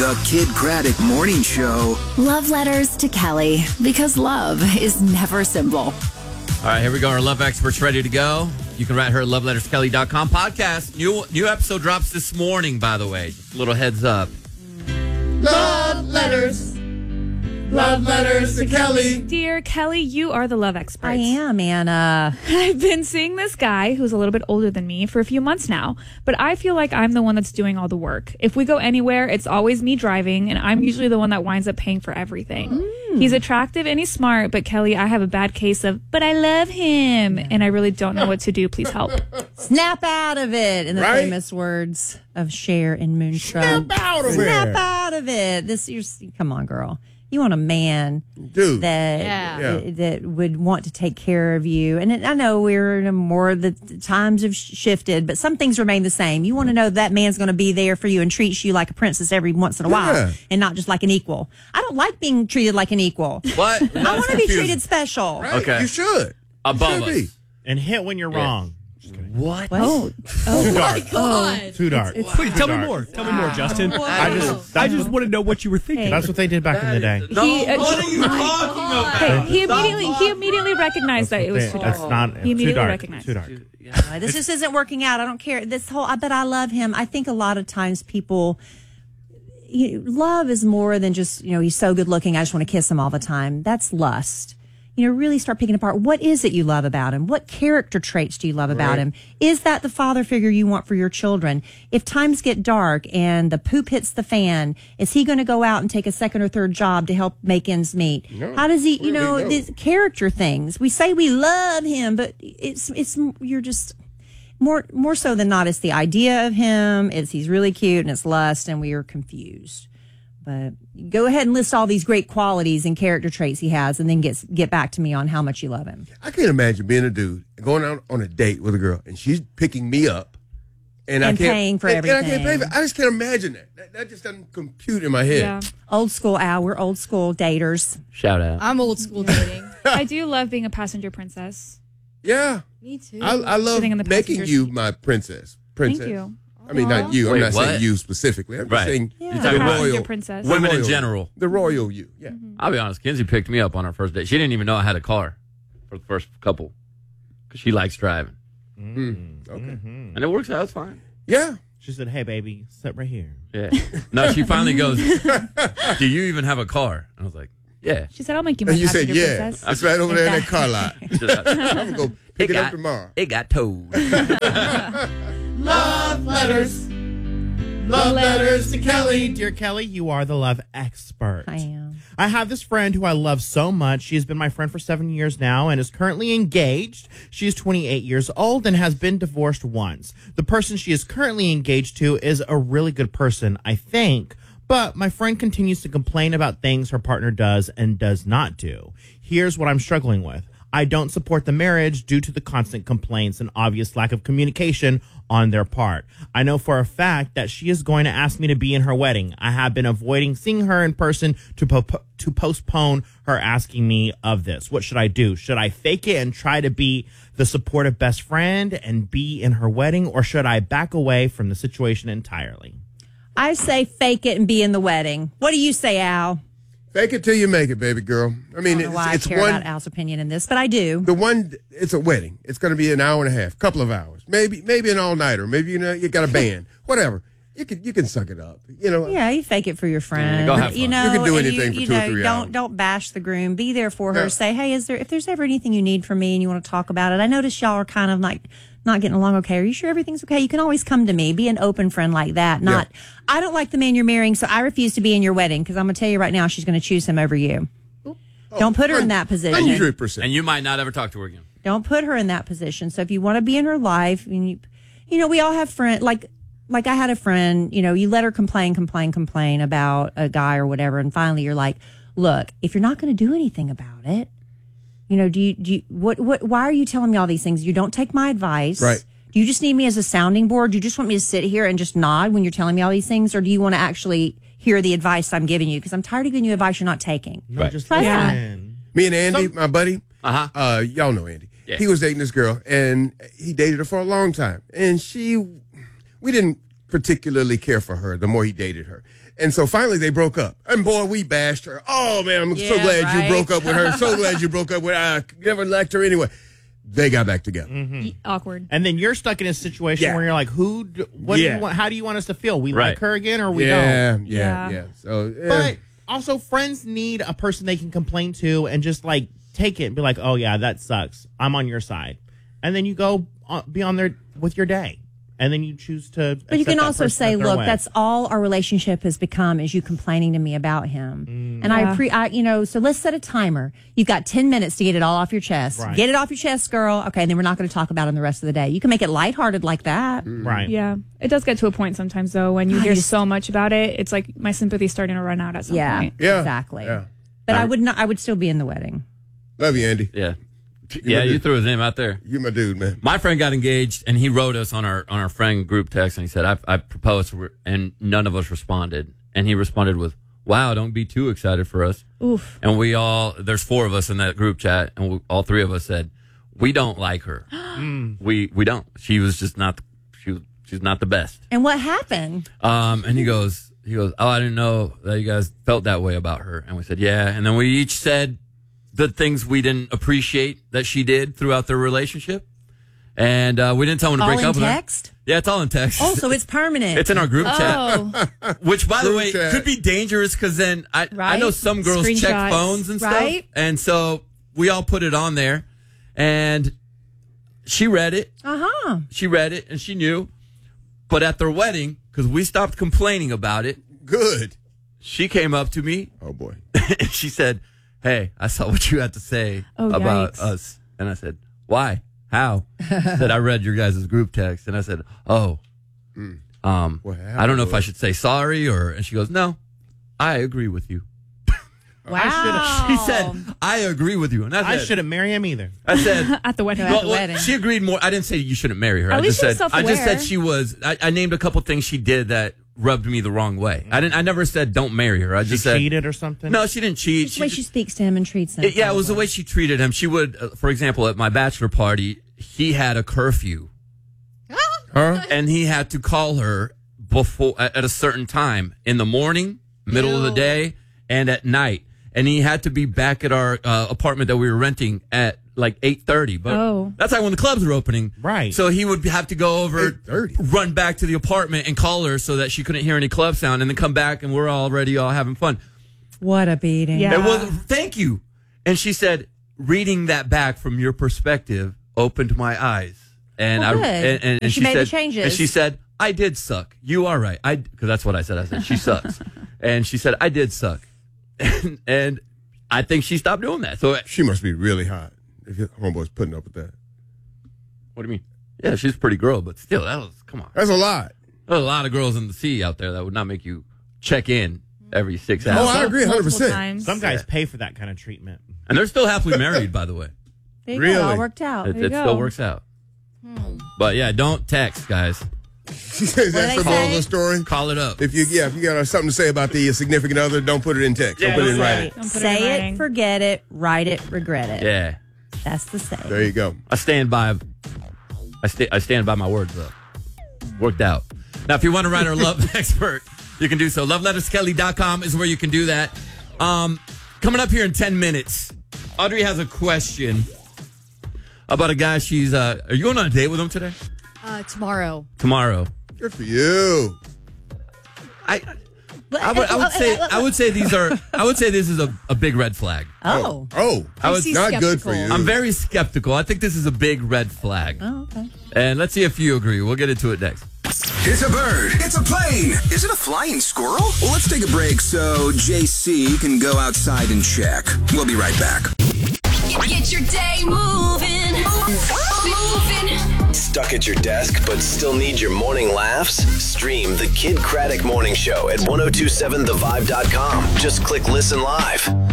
The Kid Craddock Morning Show. Love letters to Kelly, because love is never simple. All right, here we go. Our love expert's ready to go. You can write her at loveletterskelly.com. Podcast. New episode drops this morning, by the way. Just a little heads up. Love letters. Love letters to Kelly. Dear Kelly, you are the love expert. I am, Anna. I've been seeing this guy who's a little bit older than me for a few months now, but I feel like I'm the one that's doing all the work. If we go anywhere, it's always me driving, and I'm usually the one that winds up paying for everything. He's attractive and he's smart, but Kelly, I have a bad case of, but I love him, and I really don't know what to do. Please help. Snap out of it, in the famous words of Cher and Moonstruck. Snap out of it. Snap out of it. Come on, girl. You want a man that would want to take care of you. And I know we're in the times have shifted, but some things remain the same. You want to know that man's going to be there for you and treats you like a princess every once in a while and not just like an equal. I don't like being treated like an equal. What? I want to be treated special. Right. Okay. You should. Above us. Be. And hit when you're wrong. What? Oh, Too dark. God. Too dark. Wait, tell me more. Tell me more, Justin. I just want to know what you were thinking. That's what they did back in the day. No, what are you talking about? He immediately recognized that it was too dark. It's not. He immediately too dark. recognized. Too dark. this just isn't working out. I don't care. But I love him. I think a lot of times people, love is more than just, he's so good looking, I just want to kiss him all the time. That's lust. Really start picking apart. What is it you love about him? What character traits do you love about him? Is that the father figure you want for your children? If times get dark and the poop hits the fan, is he going to go out and take a second or third job to help make ends meet? No. How does he, No. these character things? We say we love him, but you're just more so than not. It's the idea of him. He's really cute and it's lust, and we are confused. But go ahead and list all these great qualities and character traits he has, and then get back to me on how much you love him. I can't imagine being a dude going out on a date with a girl and she's picking me up and I can't paying for everything. And I can't pay for it. I just can't imagine that. That just doesn't compute in my head. Yeah. Old school, Al. We're old school daters. Shout out. I'm old school dating. I do love being a passenger princess. Yeah. Me too. I love Sitting in the making passenger you seat. my princess. Thank you. I mean, not you. Wait, I'm not what? saying you specifically. I'm just saying Yeah. You're The talking about passenger royal princess. women in royal- general. the royal you. Yeah. I'll be honest. Kinsey picked me up on our first date. She didn't even know I had a car for the first couple because she likes driving. Okay. And it works out. It's fine. Yeah. She said, "Hey, baby, sit right here." Yeah. No, she finally goes, "Do you even have a car?" I was like, "Yeah." She said, I'll make you my And you said, passenger yeah. princess. It's right over there in that car lot. I'm going to go pick it up got- tomorrow. It got towed. Love letters. Love letters to Kelly. Dear Kelly, you are the love expert. I am. I have this friend who I love so much. She has been my friend for 7 years now and is currently engaged. She is 28 years old and has been divorced once. The person she is currently engaged to is a really good person, I think. But my friend continues to complain about things her partner does and does not do. Here's what I'm struggling with. I don't support the marriage due to the constant complaints and obvious lack of communication on their part. I know for a fact that she is going to ask me to be in her wedding. I have been avoiding seeing her in person to postpone her asking me of this. What should I do? Should I fake it and try to be the supportive best friend and be in her wedding, or should I back away from the situation entirely? I say fake it and be in the wedding. What do you say, Al? Fake it till you make it, baby girl. I mean, I don't know why it's I care one. about Al's opinion in this, but I do. It's a wedding. It's going to be an hour and a half, couple of hours, maybe an all nighter. Maybe you got a band, whatever. You can suck it up. Yeah, you fake it for your friend. go have fun. You can do and anything for 2 or 3 hours. Don't bash the groom. Be there for her. Yeah. Say, hey, if there's ever anything you need from me and you want to talk about it, I notice y'all are kind of like not getting along okay. Are you sure everything's okay? You can always come to me. Be an open friend like that. I don't like the man you're marrying, so I refuse to be in your wedding because I'm going to tell you right now, she's going to choose him over you. Don't put her in that position. 100%. And you might not ever talk to her again. Don't put her in that position. So if you want to be in her life, and we all have friends. Like I had a friend. You let her complain about a guy or whatever, and finally you're like, look, if you're not going to do anything about it, why are you telling me all these things? You don't take my advice, Right? Do you just need me as a sounding board? Do you just want me to sit here and just nod when you're telling me all these things, or do you want to actually hear the advice I'm giving you? Because I'm tired of giving you advice you're not taking. No, Right. just Try that. listen. Me and Andy, my buddy, Uh-huh. y'all know Andy. Yeah. He was dating this girl, and he dated her for a long time. And we didn't particularly care for her the more he dated her. And so finally they broke up. And boy, we bashed her. Oh, man, I'm so glad you broke up with her. So glad you broke up with her. I never liked her anyway. They got back together. Awkward. And then you're stuck in a situation where you're like, what do you want? How do you want us to feel? We like her again or we don't? Yeah. So, But also, friends need a person they can complain to and just like take it and be like, oh, yeah, that sucks. I'm on your side. And then you go be on there with your day. And then you choose to. But you can also say, look, that's all our relationship has become is you complaining to me about him. And so let's set a timer. You've got 10 minutes to get it all off your chest. Right. Get it off your chest, girl. Okay, and then we're not going to talk about it the rest of the day. You can make it lighthearted like that. Right. Yeah. It does get to a point sometimes, though, when you hear so much about it, it's like my sympathy's starting to run out at some point. Yeah. Exactly. Yeah. But I would still be in the wedding. Love you, Andy. Yeah. Yeah, you threw his name out there. You're my dude, man. My friend got engaged, and he wrote us on our friend group text, and he said, I proposed, and none of us responded. And he responded with, wow, don't be too excited for us. Oof. And there's 4 of us in that group chat, and all 3 of us said, we don't like her. We don't. She was just not, she's not the best. And what happened? And he goes, oh, I didn't know that you guys felt that way about her. And we said, yeah. And then we each said the things we didn't appreciate that she did throughout their relationship. And we didn't tell him to break up with her. All in text? Yeah, it's all in text. Oh, so it's permanent. It's in our group chat. Which, by the way, could be dangerous because then I know some girls check phones and stuff. And so we all put it on there. And she read it. She read it and she knew. But at their wedding, because we stopped complaining about it. Good. She came up to me. Oh, boy. And she said, hey, I saw what you had to say about us. And I said, why? How? She said, I read your guys' group text. And I said, oh, I don't know if I should say sorry and she goes, no, I agree with you. Wow. She said, I agree with you. And I shouldn't marry him either. I said, at the wedding. Well, she agreed more. I didn't say you shouldn't marry her. At I least just she was said she was, I named a couple things she did that rubbed me the wrong way. I never said don't marry her. I just said cheated or something. No, she didn't cheat. It's the way she speaks to him and treats him. It was the way she treated him. She would, for example, at my bachelor party, he had a curfew, and he had to call her before at a certain time in the morning, middle of the day, and at night. And he had to be back at our apartment that we were renting at like 8:30. But that's like when the clubs were opening. Right. So he would have to go over, 8:30. run back to the apartment and call her so that she couldn't hear any club sound, and then come back and we're already all having fun. What a beating. Yeah. It was, thank you. And she said, reading that back from your perspective opened my eyes. And and she made the changes. And she said, I did suck. You are right. Because that's what I said. I said, she sucks. And she said, I did suck. And I think she stopped doing that. So she must be really hot if your homeboy's putting up with that. What do you mean? Yeah, she's a pretty girl, but still, come on. That's a lot. There's a lot of girls in the sea out there that would not make you check in every 6 hours. Oh, I agree 100%. Some guys pay for that kind of treatment. And they're still happily married, by the way. There you go. It all worked out. It still works out. But yeah, don't text, guys. Is that the moral of the story? Call it up. If you got something to say about the significant other, don't put it in text. Don't put it in writing. Say it, forget it, write it, regret it. Yeah. That's the saying. There you go. I stand by my words, though. Worked out. Now, if you want to write our love expert, you can do so. LoveLettersKelly.com is where you can do that. Coming up here in 10 minutes, Audrey has a question about a guy she's... are you going on a date with him today? Tomorrow. Tomorrow. Good for you. I would say this is a big red flag. Oh. It's not good for you. I'm very skeptical. I think this is a big red flag. Oh, okay. And let's see if you agree. We'll get into it next. It's a bird. It's a plane. Is it a flying squirrel? Well, let's take a break so JC can go outside and check. We'll be right back. Get your day moving. Stuck at your desk but still need your morning laughs? Stream the Kid Craddock Morning Show at 1027thevibe.com. Just click listen live.